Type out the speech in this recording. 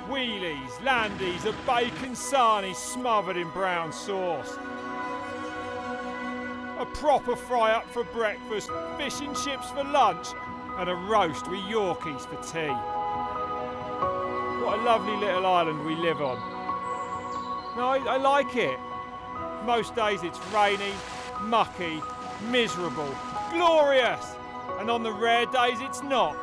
Wheelies, landies, a bacon sarnie smothered in brown sauce. A proper fry up for breakfast, fish and chips for lunch, and a roast with Yorkies for tea. What a lovely little island we live on. No, I like it. Most days it's rainy, mucky, miserable, glorious. And on the rare days it's not.